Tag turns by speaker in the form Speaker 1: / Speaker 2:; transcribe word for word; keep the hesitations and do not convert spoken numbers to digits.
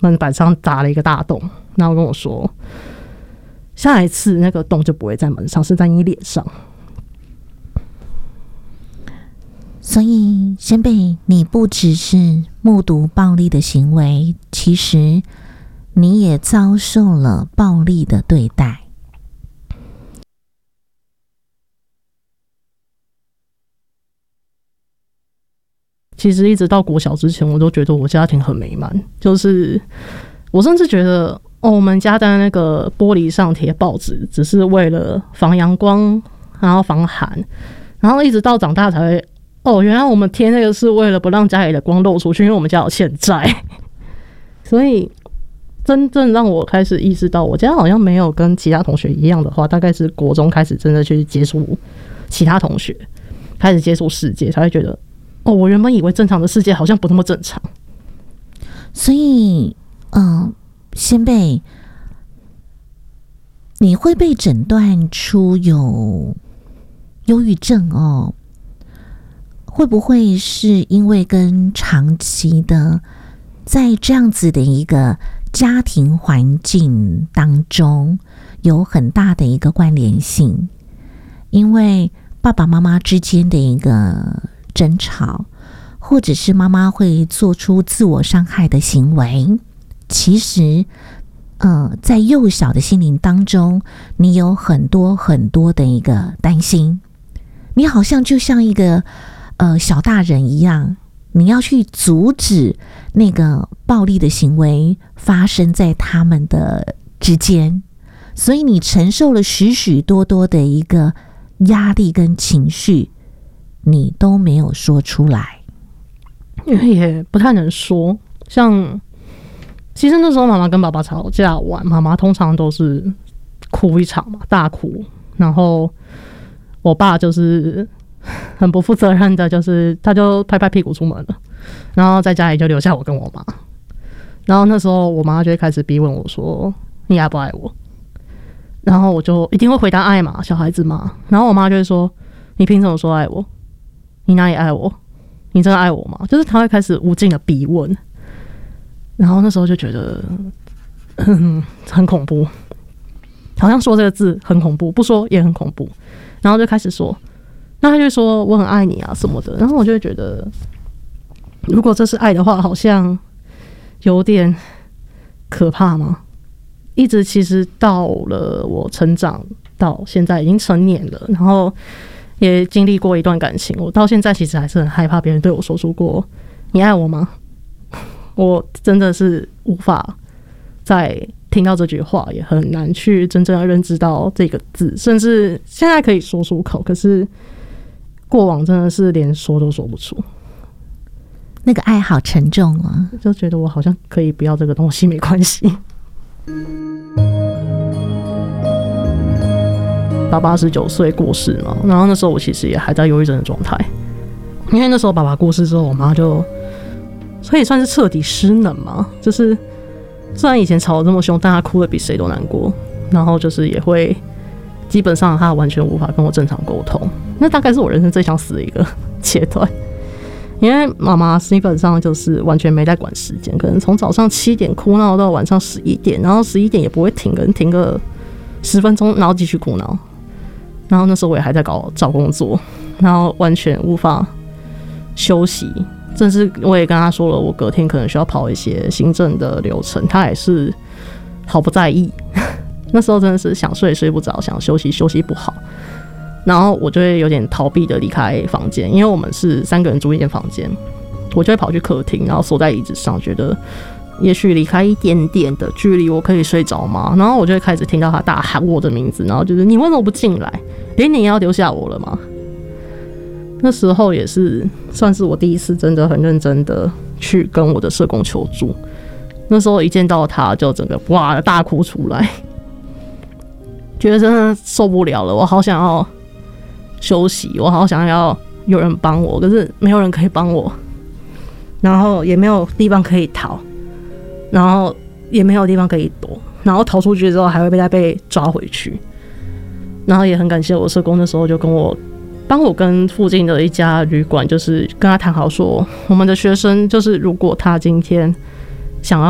Speaker 1: 门板上打了一个大洞，然后跟我说，下一次那个洞就不会在门上，是在你脸上。
Speaker 2: 所以先辈，你不只是目睹暴力的行为，其实你也遭受了暴力的对待。
Speaker 1: 其实一直到国小之前，我都觉得我家庭很美满，就是我甚至觉得，哦，我们家在那个玻璃上贴报纸，只是为了防阳光，然后防寒，然后一直到长大才会，哦，原来我们贴那个是为了不让家里的光漏出去，因为我们家有欠债。所以真正让我开始意识到，我家好像没有跟其他同学一样的话，大概是国中开始真的去接触其他同学，开始接触世界，才会觉得。哦，我原本以为正常的世界好像不那么正常，
Speaker 2: 所以，嗯、呃，先辈，你会被诊断出有忧郁症哦？会不会是因为跟长期的在这样子的一个家庭环境当中有很大的一个关联性？因为爸爸妈妈之间的一个争吵，或者是妈妈会做出自我伤害的行为，其实呃，在幼小的心灵当中，你有很多很多的一个担心，你好像就像一个呃小大人一样，你要去阻止那个暴力的行为发生在他们的之间，所以你承受了许许多多的一个压力跟情绪，你都没有说出来，
Speaker 1: 因为也不太能说。像其实那时候妈妈跟爸爸吵架完，妈妈通常都是哭一场嘛，大哭，然后我爸就是很不负责任的，就是他就拍拍屁股出门了，然后在家里就留下我跟我妈。然后那时候我妈就会开始逼问我说：“你爱不爱我？”然后我就一定会回答爱嘛，小孩子嘛。然后我妈就会说：“你凭什么说爱我？你哪里爱我？你真的爱我吗？”就是她会开始无尽的逼问。然后那时候就觉得，嗯，很恐怖，好像说这个字很恐怖，不说也很恐怖。然后就开始说，那他就说我很爱你啊什么的。然后我就会觉得，如果这是爱的话，好像有点可怕吗？一直其实到了我成长到现在已经成年了，然后也经历过一段感情，我到现在其实还是很害怕别人对我说出过你爱我吗？我真的是无法再听到这句话，也很难去真正的认知到这个字，甚至现在可以说出口，可是过往真的是连说都说不出。
Speaker 2: 那个爱好沉重啊，
Speaker 1: 就觉得我好像可以不要这个东西没关系。爸爸十九岁过世嘛，然后那时候我其实也还在忧郁症的状态，因为那时候爸爸过世之后，我妈就可以算是彻底失能嘛，就是虽然以前吵得这么凶，但她哭得比谁都难过，然后就是也会基本上她完全无法跟我正常沟通，那大概是我人生最想死的一个阶段。因为妈妈基本上就是完全没在管时间，可能从早上七点哭闹到晚上十一点，然后十一点也不会停，可能停个十分钟，然后继续哭闹。然后那时候我也还在搞找工作，然后完全无法休息，甚至我也跟他说了，我隔天可能需要跑一些行政的流程，他也是毫不在意。那时候真的是想睡睡不着，想休息休息不好。然后我就会有点逃避的离开房间，因为我们是三个人住一间房间，我就会跑去客厅，然后缩在椅子上，觉得也许离开一点点的距离我可以睡着吗？然后我就会开始听到他大喊我的名字，然后就是你为什么不进来？连你也要丢下我了吗？那时候也是算是我第一次真的很认真的去跟我的社工求助。那时候一见到他就整个哇大哭出来，觉得真的受不了了，我好想要休息，我好想要有人帮我，可是没有人可以帮我，然后也没有地方可以逃，然后也没有地方可以躲，然后逃出去之后还会被再被抓回去。然后也很感谢我社工那时候就跟我帮我跟附近的一家旅馆，就是跟他谈好说，我们的学生就是如果他今天想